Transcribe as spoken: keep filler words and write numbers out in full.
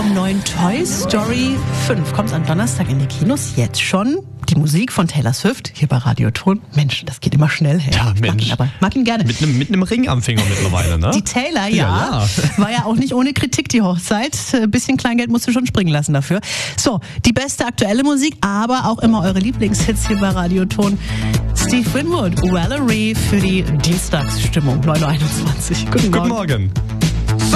vom neuen Toy Story fünf. Kommt am Donnerstag in die Kinos, jetzt schon. Die Musik von Taylor Swift, hier bei Radioton. Mensch, das geht immer schnell her. Ja, ich Mensch. mag ihn, aber mag ihn gerne. Mit einem mit einem Ring am Finger mittlerweile, ne? Die Taylor, ja, Ja, ja. war ja auch nicht ohne Kritik die Hochzeit. Ein bisschen Kleingeld musst du schon springen lassen dafür. So, die beste aktuelle Musik, aber auch immer eure Lieblingshits hier bei Radioton. Steve Winwood, Valerie für die Dienstagsstimmung, neun Uhr einundzwanzig. Guten Morgen. Guten Morgen.